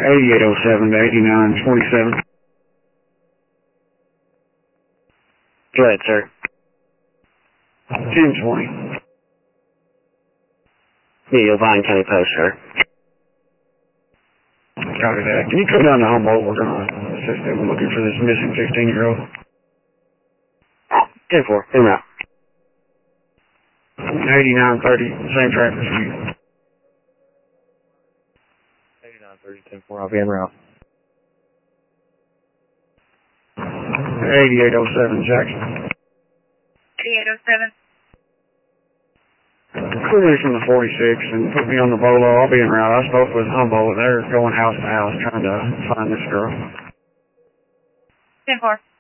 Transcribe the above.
8807 to 8927. Go ahead, sir. 1020. Yeah, you'll Vine County Post, sir. Copy that. Can you come down to Humboldt? We're going to assist them. We're looking for this missing 16-year-old. 10-4, en route. 8930, same traffic as you. 8930, 10-4, I'll be en route. 8807, Jackson. 8807. Clear me from the 46 and put me on the Bolo. I'll be en route. I spoke with Humboldt. They're going house to house trying to find this girl. 10-4.